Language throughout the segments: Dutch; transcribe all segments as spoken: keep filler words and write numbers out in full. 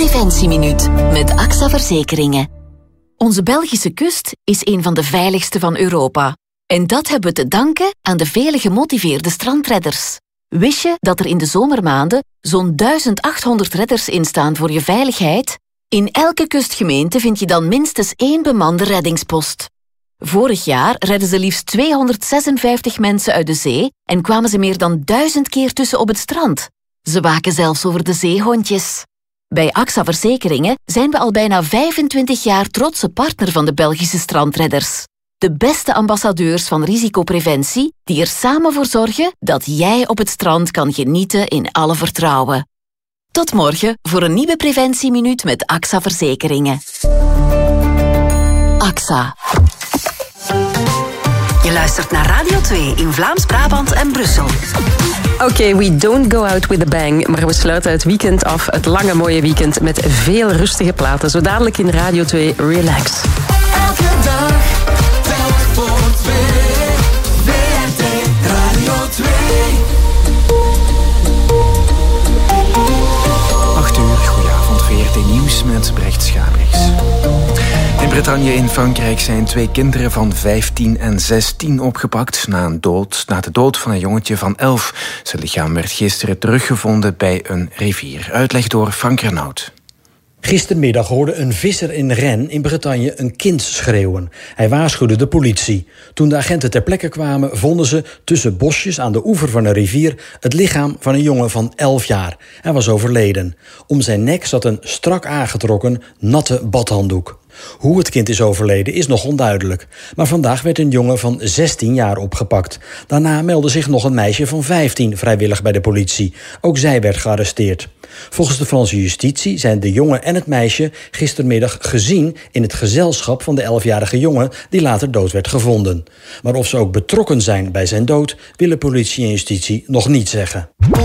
Preventieminuut met A X A Verzekeringen. Onze Belgische kust is een van de veiligste van Europa. En dat hebben we te danken aan de vele gemotiveerde strandredders. Wist je dat er in de zomermaanden zo'n duizend achthonderd redders instaan voor je veiligheid? In elke kustgemeente vind je dan minstens één bemande reddingspost. Vorig jaar redden ze liefst tweehonderdzesenvijftig mensen uit de zee en kwamen ze meer dan duizend keer tussen op het strand. Ze waken zelfs over de zeehondjes. Bij A X A Verzekeringen zijn we al bijna vijfentwintig jaar trotse partner van de Belgische strandredders. De beste ambassadeurs van risicopreventie die er samen voor zorgen dat jij op het strand kan genieten in alle vertrouwen. Tot morgen voor een nieuwe Preventieminuut met A X A Verzekeringen. A X A. Je luistert naar Radio twee in Vlaams-Brabant en Brussel. Oké, okay, we don't go out with a bang, maar we sluiten het weekend af, het lange mooie weekend, met veel rustige platen. Zo dadelijk in Radio twee Relax. Elke dag, telk voor twee, V R T Radio twee. acht uur, goedenavond, V R T Nieuws met Brecht Schabriks. In Bretagne in Frankrijk zijn twee kinderen van vijftien en zestien opgepakt na, een dood, na de dood van een jongetje van elf. Zijn lichaam werd gisteren teruggevonden bij een rivier. Uitleg door Frank Renaud. Gistermiddag hoorde een visser in Rennes in Bretagne een kind schreeuwen. Hij waarschuwde de politie. Toen de agenten ter plekke kwamen, vonden ze tussen bosjes aan de oever van een rivier het lichaam van een jongen van elf jaar. Hij was overleden. Om zijn nek zat een strak aangetrokken, natte badhanddoek. Hoe het kind is overleden is nog onduidelijk. Maar vandaag werd een jongen van zestien jaar opgepakt. Daarna meldde zich nog een meisje van vijftien vrijwillig bij de politie. Ook zij werd gearresteerd. Volgens de Franse justitie zijn de jongen en het meisje gistermiddag gezien in het gezelschap van de elfjarige jongen die later dood werd gevonden. Maar of ze ook betrokken zijn bij zijn dood, willen politie en justitie nog niet zeggen.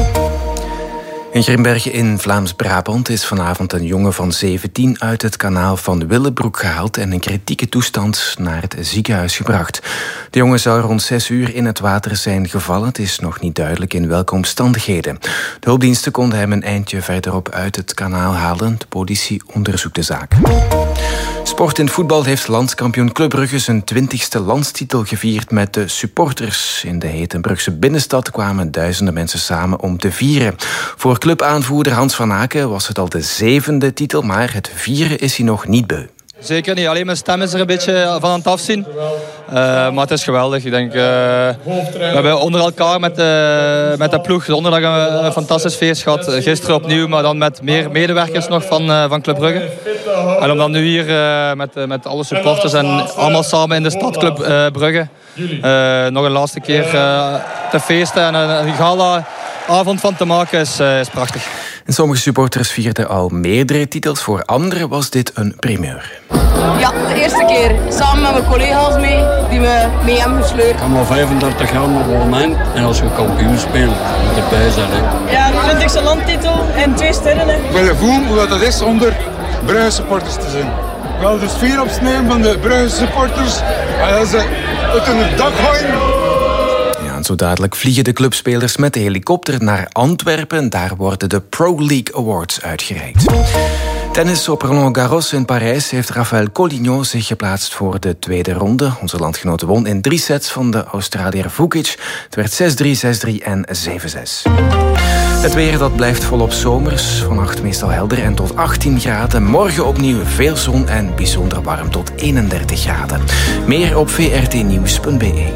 In Grimbergen in Vlaams-Brabant is vanavond een jongen van zeventien uit het kanaal van Willebroek gehaald en in kritieke toestand naar het ziekenhuis gebracht. De jongen zou rond zes uur in het water zijn gevallen. Het is nog niet duidelijk in welke omstandigheden. De hulpdiensten konden hem een eindje verderop uit het kanaal halen. De politie onderzoekt de zaak. Sport in voetbal heeft landskampioen Club Brugge zijn twintigste landstitel gevierd met de supporters. In de hete Brugse binnenstad kwamen duizenden mensen samen om te vieren. Voor clubaanvoerder Hans van Aken was het al de zevende titel, maar het vieren is hij nog niet beu. Zeker niet, alleen mijn stem is er een beetje van aan het afzien. Uh, maar het is geweldig. Ik denk, uh, we hebben onder elkaar met de, met de ploeg donderdag een, een fantastisch feest gehad. Gisteren opnieuw, maar dan met meer medewerkers nog van, uh, van Club Brugge. En om dan nu hier uh, met, uh, met alle supporters en allemaal samen in de stadclub uh, Brugge uh, nog een laatste keer uh, te feesten en een, een gala avond van te maken is, uh, is prachtig. En sommige supporters vierden al meerdere titels. Voor anderen was dit een primeur. Ja, de eerste keer samen met mijn collega's mee, die me mee hebben gesleurd. Ik heb al vijfendertig jaar op het moment. En als je kampioen speelt, moet je erbij zijn. Hè. Ja, de twintigste landtitel en twee sterren. Hè. Wil je voelen hoe dat is om Brugge supporters te zijn? Wel de sfeer opsnemen van de Brugge supporters. En ze uit hun dak gooien. Zo dadelijk vliegen de clubspelers met de helikopter naar Antwerpen. Daar worden de Pro League Awards uitgereikt. Tennis op Roland Garros in Parijs heeft Rafael Collignon zich geplaatst voor de tweede ronde. Onze landgenoot won in drie sets van de Australiër Vukic. Het werd zes drie, zes drie en zeven zes. Het weer dat blijft volop zomers. Vannacht meestal helder en tot achttien graden. Morgen opnieuw veel zon en bijzonder warm tot eenendertig graden. Meer op v r t nieuws punt b e.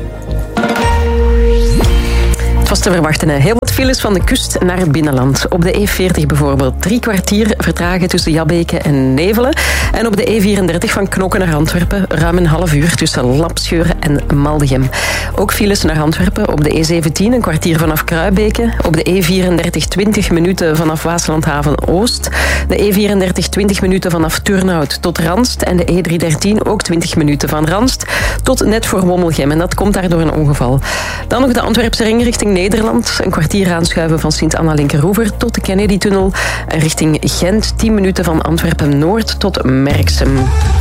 Het was te verwachten. Heel wat files van de kust naar het binnenland. Op de E veertig bijvoorbeeld drie kwartier vertragen tussen Jabbeke en Nevelen. En op de E vierendertig van Knokken naar Antwerpen ruim een half uur tussen Lapscheuren en Maldegem. Ook files naar Antwerpen op de E zeventien een kwartier vanaf Kruibeke. Op de E vierendertig twintig minuten vanaf Waaslandhaven Oost. De E vierendertig twintig minuten vanaf Turnhout tot Ranst. En de E driehonderddertien ook twintig minuten van Ranst tot net voor Wommelgem. En dat komt daardoor een ongeval. Dan nog de Antwerpse ring richting Nederland. Een kwartier aanschuiven van Sint-Anna-Linkeroever tot de Kennedy-tunnel. Richting Gent, tien minuten van Antwerpen-Noord tot Merksem.